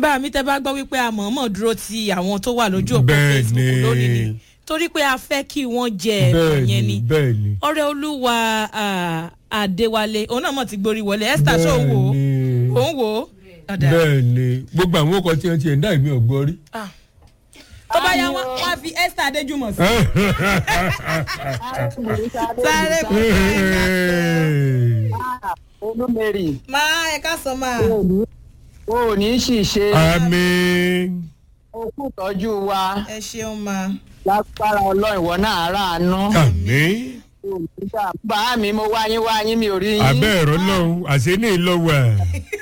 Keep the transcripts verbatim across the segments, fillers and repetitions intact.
bá mi tẹ́ bá gbọ́ wípé a mọ̀ọ́mọ̀ dúró ti àwọn tó wà lójú òpó Facebook lónìí ni torí pé a fẹ́ kí wọ́n jẹ ẹ̀bùn yẹn ni ọ̀rẹ́ olúwa Adéwálé òun náà mọ̀ ti gborí wọlé Esther ṣó ń wò ó ń wò ó. bẹ́ẹ̀ ni gbogbo àwọn ọkọ̀ tí wọ́n ti ẹ̀ ń dá ìmí ọ̀gbọ́n rí. tó bá yá wọn wá fi Esther Adéjùmọ̀ sí. sáré kò tẹ́ Olúmẹ̀rì. máa ẹ̀ka sọ máa. o ò ní ṣìṣe. àmín. o kú tọ́jú wa. ẹ ṣeun máa. lágbára Ọlọ́run ìwọ náà ráàánú. àmín. bá mi mo wá yín wá yín mi ò rí yín. abẹ́ ẹ̀rọ lọ́hùn àṣẹ ní ìlọ́wọ́ ẹ̀.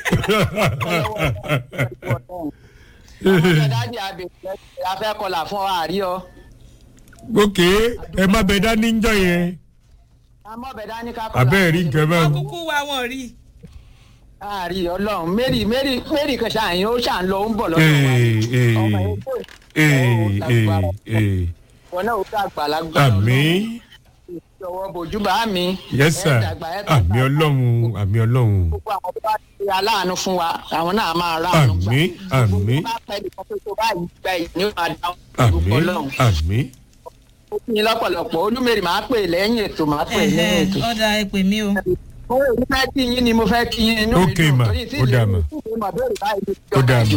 ọmọdé dájú àbẹ̀ afẹ́kọ̀là fún ọ àrí ọ. gòkè ẹ má bẹ dání ń jọ yẹn. àmọ́ bẹ̀ dání ká kọ̀là. abẹ́ ẹ̀rí nǹkan bá. wọ́n kúkú wa wọn rí. àrí Ọlọ́run Mary Mary Mary kan ṣàyìn ó ṣà ń lọ ó ń bọ̀ lọ́dọ̀ wa. ọmọ yẹn tó ee wọn náà ó dàgbà lágbára Ọlọ́run. àmín. ìjọwọ́ bójú bá mi. yes sir àmì ọlọ́run àmì ọlọ́run. gbogbo àwọn tó bá ti aláàánú fún wa àwọn náà máa ráàánú gbà. àmín àmín. bá pẹ́ nìkan tó tó báyìí gba ìní máa dá àmín àmín. ó fi yín lọ́pọ̀lọpọ̀ Olúmẹ̀rì máa pè lẹ́yìn ètò máa pè lẹ́yìn ètò. ọ̀dà ẹ pè mí o. mo fẹ́ kí yín ni mo fẹ́ kí yín inú mi dùn. ok ma ó dà mà ó dà mà.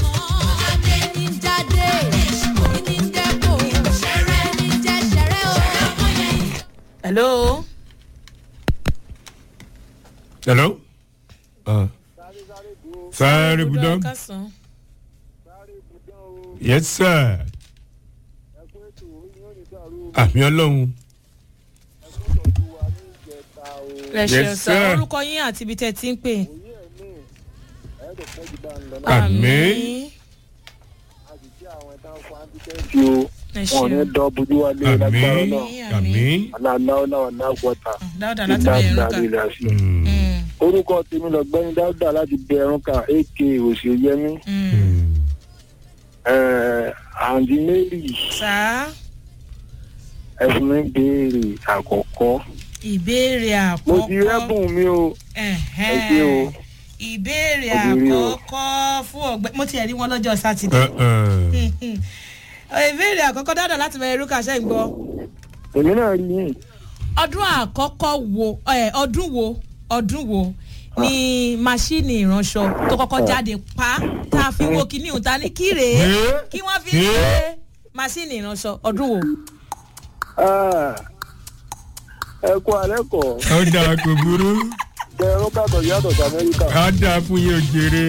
hello. hello. Uh. sáré budán. yes sir. àmì ọlọ́run. ẹ ṣeun sá orúkọ yín àti ibi tẹ́ ti ń pè. àmín. wọn ní dọ bójú wa lé lágbára náà àmín. aláàláwọ náà náà wọta dáúdà láti bẹ ẹrún ká. orúkọ tèmi lọ́gbẹ́ni dáúdà láti bẹ ẹrún ká ak òṣèyẹmí. àǹdí Mary. sá. ẹ fún mi béèrè àkọ́kọ́. ìbéèrè àkọ́kọ́. mo ti rẹ́bùn mi o. ẹ ṣé o. ìbéèrè àkọ́kọ́ fún ọ̀gbẹ́ mo ti ẹ̀ rí wọn lọ́jọ́ sátidé. ìbéèrè àkọ́kọ́ dáadáa láti bẹ̀rẹ̀ irú kàṣẹ́ ń gbọ́. èmi náà rí yín. ọdún àkọ́kọ́ wo ọdún wo ọdún wo ni máṣíìnì ìránṣọ tó kọ́kọ́ jáde pa tá a fi wo kíní òun ta ní kí rèé kí wọ́n fi ṣe máṣíìnì ìránṣọ ọdún wo. ẹ kú alẹ́ kọ̀. ó dáa kò burú. ẹ̀rọ kàtọ̀ yàtọ̀ sí Amẹ́ríkà. á dáa fún yín òjèrè.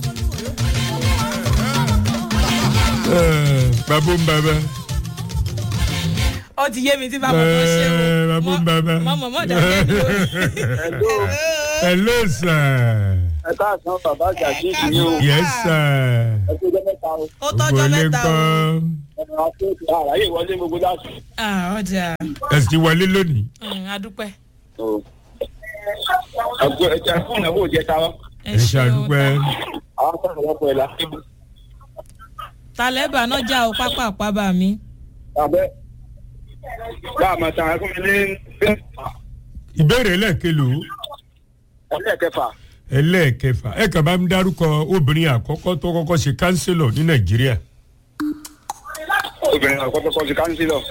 bàbá ń bàbá. ó ti yé mi tí bàbá tó ṣe o. bàbá ń bàbá. mọ̀mọ́ mọ̀ dáadáa ni o. hello sir. ẹ káàsán bàbá àjàjì ni o. yes sir. ẹ tó jẹ́ mẹ́ta o. ó tọ́jọ́ mẹ́ta o. ẹ̀rọ akéèké àráyè wọlé gbogbo láti. ọjà. ẹ sì ti wọlé lónìí. adúpẹ́. àgbo ẹja fún ìnáwó ìjẹta wa. ẹ ṣàdúpẹ́. àwọn sọ̀rọ̀ lọ́pọ̀ ẹ̀ láti. talẹ́bà náà já o pápá àpábà mi. àbẹ́ bá a máa tàn án fún mi ní. ìbéèrè ẹlẹ́ẹ̀kẹlò. ẹlẹ́ẹ̀kẹfà. ẹlẹ́ẹ̀kẹfà ẹ kàn bá ń dárúkọ obìnrin àkọ́kọ́ tó kọ́kọ́ ṣe kánsílọ̀ ní Nàìjíríà. obìnrin àkọ́kọ́ tó kọ́ ṣe kánsílọ̀.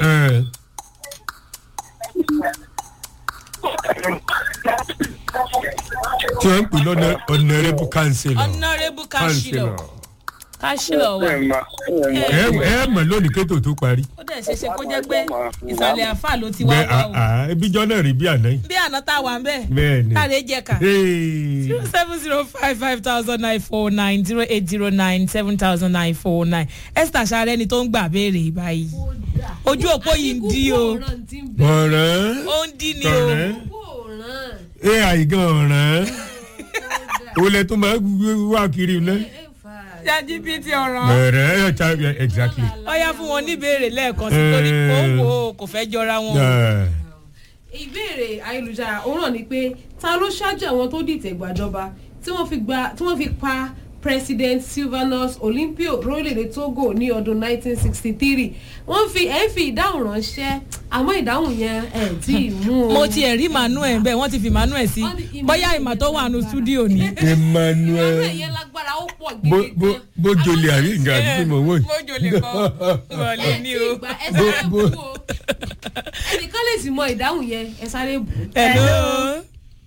tí wọ́n ń pè lọ́nà honourable councillor. honourable councillor. councillor wa. ẹ ẹ mọ̀ lónìí kétò tó parí. ó dẹ̀ ṣe ṣe kó jẹ́ pé ìsàlẹ̀ àfà ló ti wá wá o. bẹ́ẹ̀ ebi jọ náà rí bí àná yìí. bí àná tá a wà ń bẹ̀. bẹ́ẹ̀ ni. táde jẹ ká. zero seven zero five five thousand nine four nine zero eight zero nine seven thousand nine four nine Esther Sare ni tó ń gbà béèrè báyìí. ojú òpó yìí ń dí o. ọ̀rẹ́. ó ń dí ni o. ẹ àìgàn ọ̀rẹ́. olè tó máa wá kiri náà. ChatGPT ọ̀ràn. bẹ̀rẹ̀ ẹ̀ ta exactly. ó yá fún wọn ní ìbéèrè lẹ́ẹ̀kan sí torí kò wò kò fẹ́ jọra wọn. ìbéèrè ayélujára òun náà ni pé ta ló ṣáájú àwọn tó dìtẹ̀ gbàjọba tí wọ́n fi gba tí wọ́n fi pa President Sylvanus Olympio lórílẹ̀‐èdè Togo ní ọdún nineteen sixty three wọ́n fi ẹ̀ ń fi ìdáhùn ránṣẹ́ àmọ́ ìdáhùn yẹn ẹ̀ tí ì mú o. mo ti ẹ̀ rí Emmanuel bẹ́ẹ̀ wọ́n ti fi Emmanuel sí bóyá ìmọ̀ tó wà nù stúdíò ni. Emmanuel yẹn lágbára ó pọ̀ gidi gan. bójolè àrí nǹkan àti tí mo wò yìí. bójolè kọ́ wọlé ní o. ẹ sáré bù o ẹnìkan lè sì mọ ìdáhùn yẹn ẹ sáré bù. hello.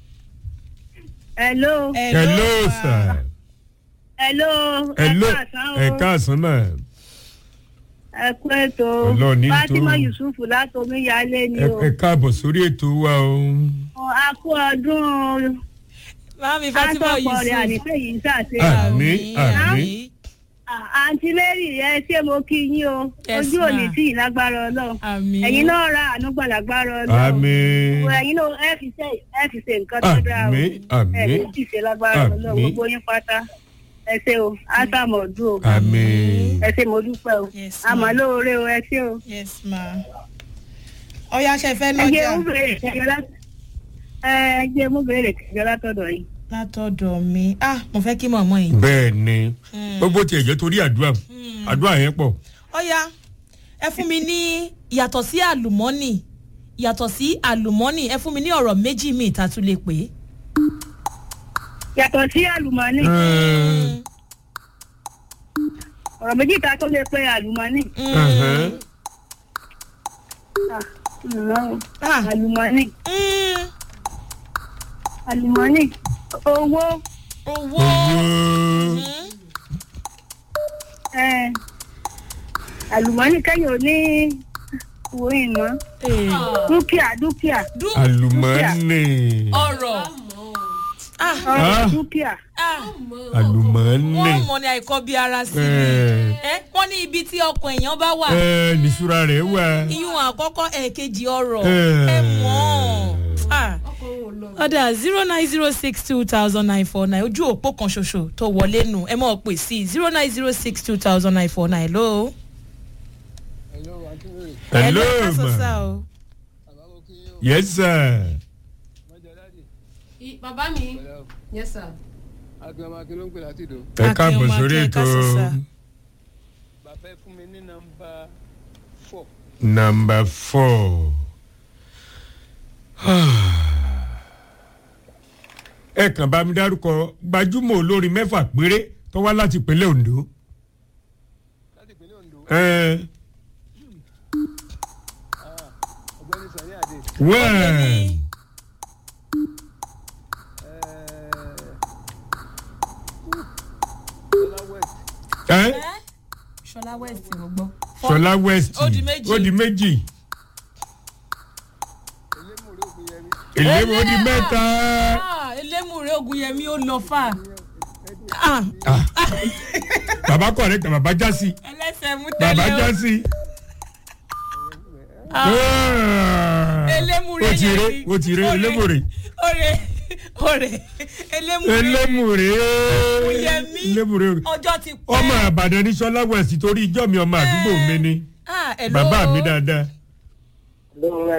hello. hello sir. hello. hello ẹ káàsán mà. ẹ kú ètò Fatima Yusuf láti Omiyalé ni o. ẹ káàbọ̀ sórí ètò wa o. a kú ọdún. Mami Fatima Yusuf. àtọkọ rẹ àdìpẹ́ yìí ṣàṣe. àmín àmín. àǹtí Mary ẹ ṣé mo kí yín o. ojú òní tí ìlágbára Ọlọ́run. ẹ̀yin náà ra àánú gbàlagbára Ọlọ́run. àmín. ẹ̀yin náà ẹ fi ṣe ẹ fi ṣe nǹkan tó dáa o. àmín àmín. ẹ ní ti ṣe lágbára Ọlọ́run gbogbo yín pátá. ẹ ṣé o ásámọ̀dún o. àmín. ẹ ṣé mo dúpẹ́ o. àmọ́ lóore o ẹ ṣé o. yes ma. ọ̀ya ṣe fẹ́ ẹ lọ́jà. jẹ́ mú bèrè kẹjọ látọ̀ ẹ jẹ́ mú bèrè kẹjọ látọ̀dọ̀ yìí. látọ̀dọ̀ mi ah mo fẹ́ kí mọ̀mọ́ yìí. bẹ́ẹ̀ ni gbogbo tiẹ̀ jẹ́ torí àdúrà àdúrà yẹn pọ̀. ọ̀ya ẹ fún mi ní yàtọ̀ sí àlùmọ́nì yàtọ̀ sí àlùmọ́nì ẹ fún mi ní ọ̀rọ̀ méjì mi ìta tún lè pè é. yàtọ̀ sí àlùmọ́nì. ọ̀rọ̀ méjì ta tó lè pe àlùmọ́nì. àlùmọ́nì. àlùmọ́nì. owó. owó. àlùmọ́nì kẹ́yìn ò ní owó ìná. dúkìá dúkìá. àlùmọ́nì. ọ̀rọ̀. ọ̀rọ̀ dúkìá. àlùmọ́nì. wọ́n mọ̀ ní àìkọ́ bí ara sí i. wọ́n ní ibi tí ọkọ̀ èèyàn bá wà. nìṣúra rẹ̀ wà. iyún àkọ́kọ́ ẹ̀ẹ̀kejì ọ̀rọ̀ ẹ mọ̀ ọ̀dà zero nine zero six two thousand nine four nine ojú òpó kan ṣoṣo tó wọlé nù ẹ mọ̀ pè sí zero nine zero six two thousand nine four nine ló. hello ma. yes sir. bàbá mi yes sir. agbẹ̀mọ̀ akin ló ń pè láti dùn. ẹ káàbọ̀ sórí ètò. bàbá ẹ fún mi ní nọ́mbà four. nọ́mbà four. ẹ kàn bá mi dárúkọ gbajúmọ̀ olórin mẹ́fà péré tó wá láti ìpínlẹ̀ Ondo. láti ìpínlẹ̀ Ondo. ọ̀gbẹ́ni Sani Ade. wẹ́ẹ̀. Ṣọlá West gbogbo. Ṣọlá West ó di méjì. ó di méjì. Elémùrè ó di mẹ́ta. Elémùrè Ògúnyẹmí ó lọ fà. bàbá kọ̀rẹ́ bàbá já sí. ẹlẹ́sẹ̀ mú tẹ́lẹ̀ o. bàbá já sí. Elémùrè ó ti ré ó ti ré Elémùrè. Ore ore Elémùrè. Elémùrè. Ògúnyẹmí Elémùrè. ọjọ́ ti pẹ́. ọmọ Ìbàdàn ní Ṣọlá West torí ijọ́ mi ọmọ àdúgbò mi ni. bàbá mi dáadáa.